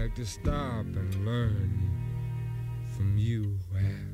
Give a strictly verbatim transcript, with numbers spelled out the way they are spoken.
like to stop and learn from you. Well,